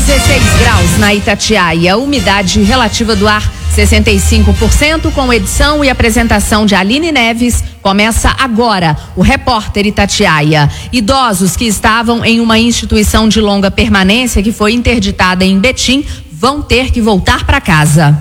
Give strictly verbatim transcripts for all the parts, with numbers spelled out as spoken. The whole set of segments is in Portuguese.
dezesseis graus na Itatiaia, umidade relativa do ar sessenta e cinco por cento, com edição e apresentação de Aline Neves. Começa agora o Repórter Itatiaia. Idosos que estavam em uma instituição de longa permanência que foi interditada em Betim vão ter que voltar para casa.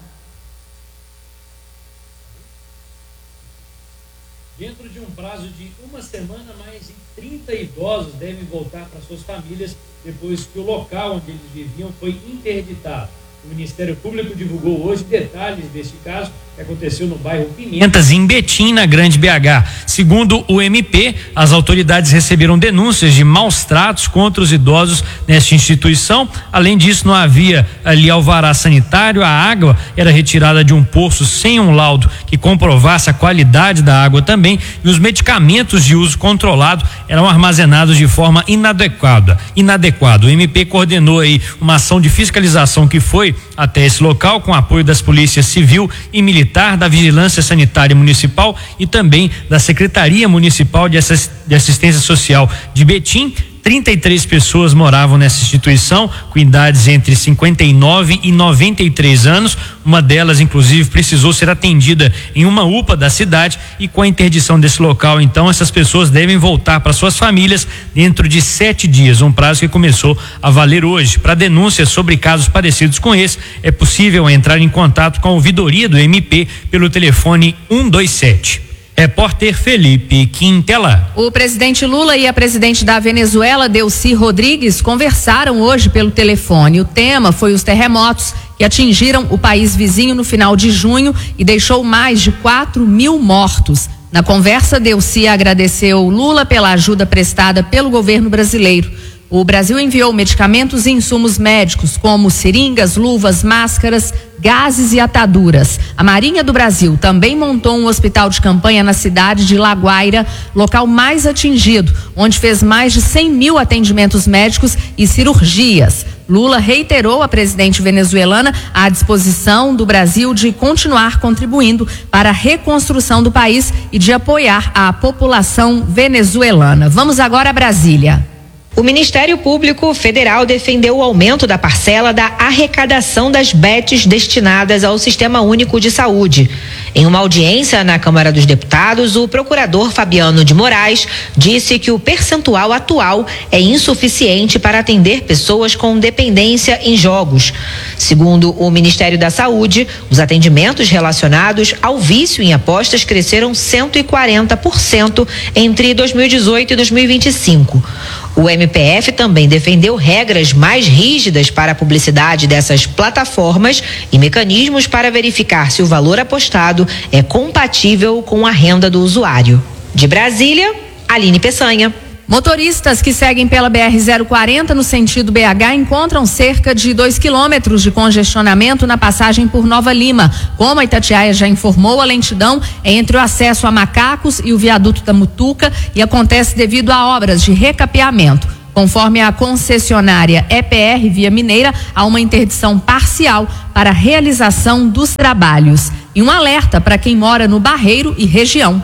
Dentro de um prazo de uma semana, mais de trinta idosos devem voltar para suas famílias depois que o local onde eles viviam foi interditado. O Ministério Público divulgou hoje detalhes deste caso que aconteceu no bairro Pimentas, em Betim, na Grande B H. Segundo o M P, as autoridades receberam denúncias de maus tratos contra os idosos nesta instituição. Além disso, não havia ali alvará sanitário, a água era retirada de um poço sem um laudo que comprovasse a qualidade da água também, e os medicamentos de uso controlado eram armazenados de forma inadequada. inadequada. O M P coordenou aí uma ação de fiscalização que foi até esse local com apoio das polícias civil e militar, da Vigilância Sanitária Municipal e também da Secretaria Municipal de Assistência Social de Betim. trinta e três pessoas moravam nessa instituição, com idades entre cinquenta e nove e noventa e três anos. Uma delas, inclusive, precisou ser atendida em uma U P A da cidade, e com a interdição desse local, então, essas pessoas devem voltar para suas famílias dentro de sete dias, um prazo que começou a valer hoje. Para denúncias sobre casos parecidos com esse, é possível entrar em contato com a ouvidoria do M P pelo telefone um dois sete. Repórter Felipe Quintela. O presidente Lula e a presidente da Venezuela, Delcy Rodrigues, conversaram hoje pelo telefone. O tema foi os terremotos que atingiram o país vizinho no final de junho e deixou mais de quatro mil mortos. Na conversa, Delcy agradeceu Lula pela ajuda prestada pelo governo brasileiro. O Brasil enviou medicamentos e insumos médicos, como seringas, luvas, máscaras, gases e ataduras. A Marinha do Brasil também montou um hospital de campanha na cidade de La Guaira, local mais atingido, onde fez mais de cem mil atendimentos médicos e cirurgias. Lula reiterou à presidente venezuelana a disposição do Brasil de continuar contribuindo para a reconstrução do país e de apoiar a população venezuelana. Vamos agora a Brasília. O Ministério Público Federal defendeu o aumento da parcela da arrecadação das B E Ts destinadas ao Sistema Único de Saúde. Em uma audiência na Câmara dos Deputados, o procurador Fabiano de Moraes disse que o percentual atual é insuficiente para atender pessoas com dependência em jogos. Segundo o Ministério da Saúde, os atendimentos relacionados ao vício em apostas cresceram cento e quarenta por cento entre dois mil e dezoito e dois mil e vinte e cinco. O M P F também defendeu regras mais rígidas para a publicidade dessas plataformas e mecanismos para verificar se o valor apostado é compatível com a renda do usuário. De Brasília, Aline Peçanha. Motoristas que seguem pela B R zero quarenta no sentido B H encontram cerca de dois quilômetros de congestionamento na passagem por Nova Lima. Como a Itatiaia já informou, a lentidão é entre o acesso a Macacos e o viaduto da Mutuca e acontece devido a obras de recapeamento. Conforme a concessionária E P R Via Mineira, há uma interdição parcial para a realização dos trabalhos. E um alerta para quem mora no Barreiro e região.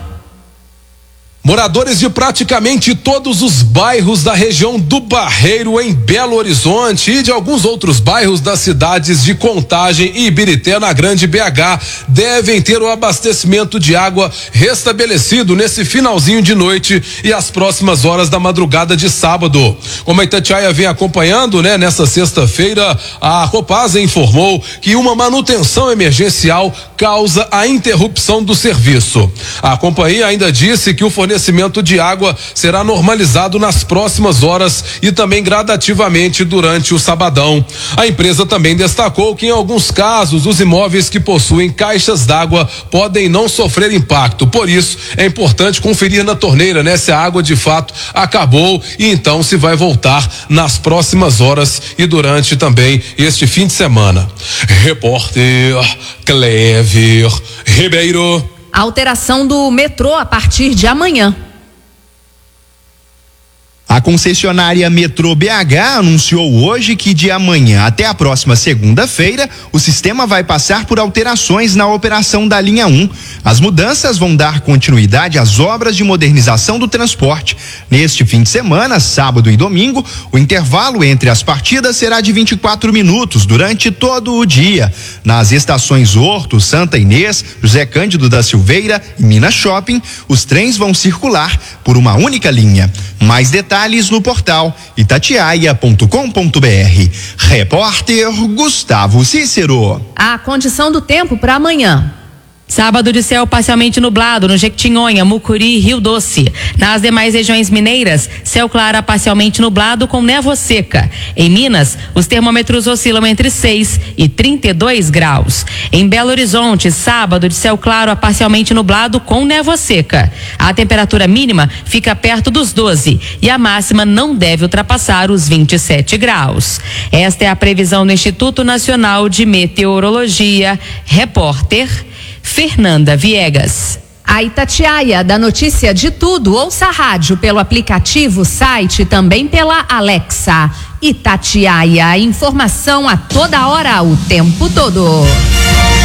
Moradores de praticamente todos os bairros da região do Barreiro, em Belo Horizonte, e de alguns outros bairros das cidades de Contagem e Ibirité, na Grande B H, devem ter o abastecimento de água restabelecido nesse finalzinho de noite e as próximas horas da madrugada de sábado. Como a Itatiaia vem acompanhando, né, nessa sexta-feira, a Copasa informou que uma manutenção emergencial causa a interrupção do serviço. A companhia ainda disse que o fornecimento fornecimento de água será normalizado nas próximas horas e também gradativamente durante o sabadão. A empresa também destacou que em alguns casos os imóveis que possuem caixas d'água podem não sofrer impacto. Por isso é importante conferir na torneira, né, se a água de fato acabou, e então se vai voltar nas próximas horas e durante também este fim de semana. Repórter Clever Ribeiro. A alteração do metrô a partir de amanhã. A concessionária Metrô B H anunciou hoje que de amanhã até a próxima segunda-feira, o sistema vai passar por alterações na operação da linha um. As mudanças vão dar continuidade às obras de modernização do transporte. Neste fim de semana, sábado e domingo, o intervalo entre as partidas será de vinte e quatro minutos durante todo o dia. Nas estações Horto, Santa Inês, José Cândido da Silveira e Minas Shopping, os trens vão circular por uma única linha. Mais detalhes no portal itatiaia ponto com ponto br. Repórter Gustavo Cícero. A condição do tempo para amanhã. Sábado de céu parcialmente nublado no Jequitinhonha, Mucuri e Rio Doce. Nas demais regiões mineiras, céu claro parcialmente nublado com névoa seca. Em Minas, os termômetros oscilam entre seis e trinta e dois graus. Em Belo Horizonte, sábado de céu claro a parcialmente nublado com névoa seca. A temperatura mínima fica perto dos doze e a máxima não deve ultrapassar os vinte e sete graus. Esta é a previsão do Instituto Nacional de Meteorologia. Repórter Fernanda Viegas. A Itatiaia dá notícia de tudo. Ouça a rádio pelo aplicativo, site, também pela Alexa. Itatiaia, informação a toda hora, o tempo todo.